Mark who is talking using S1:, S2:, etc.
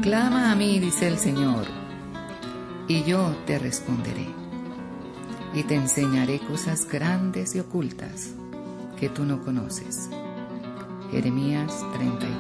S1: Clama a mí, dice el Señor, y yo te responderé, y te enseñaré cosas grandes y ocultas que tú no conoces. Jeremías 33.